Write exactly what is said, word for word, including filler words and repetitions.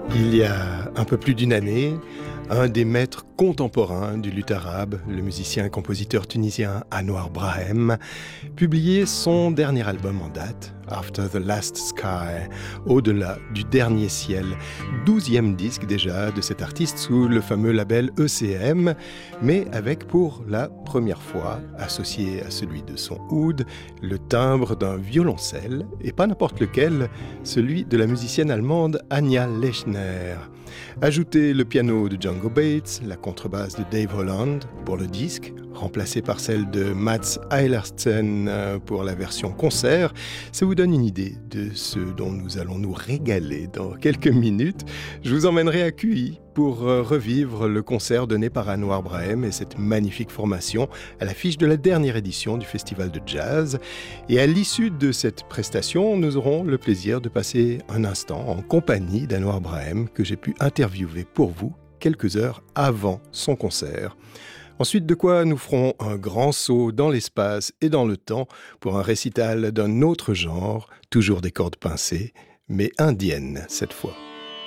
Il y a un peu plus d'une année, un des maîtres contemporains du luth arabe, le musicien et compositeur tunisien Anouar Brahim, publiait son dernier album en date, After the Last Sky, Au-delà du dernier ciel, douzième disque déjà de cet artiste sous le fameux label E C M, mais avec pour la première fois, associé à celui de son oud, le timbre d'un violoncelle, et pas n'importe lequel, celui de la musicienne allemande Anja Lechner. Ajoutez le piano de Django Bates, la contrebasse de Dave Holland pour le disque, remplacée par celle de Mats Eilertsen pour la version concert, ça vous donne une idée de ce dont nous allons nous régaler dans quelques minutes. Je vous emmènerai à Q I pour revivre le concert donné par Anouar Brahim et cette magnifique formation à l'affiche de la dernière édition du Festival de Jazz. Et à l'issue de cette prestation, nous aurons le plaisir de passer un instant en compagnie d'Anouar Brahim que j'ai pu interviewer pour vous quelques heures avant son concert. Ensuite, de quoi nous ferons un grand saut dans l'espace et dans le temps pour un récital d'un autre genre, toujours des cordes pincées, mais indiennes cette fois.